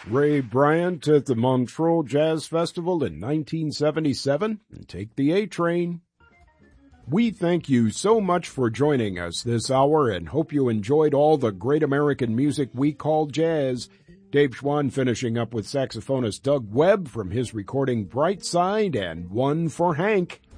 Ray Bryant at the Montreux Jazz Festival in 1977, and take the A Train. We thank you so much for joining us this hour and hope you enjoyed all the great American music we call jazz. Dave Schwann finishing up with saxophonist Doug Webb from his recording Bright Side and One for Hank.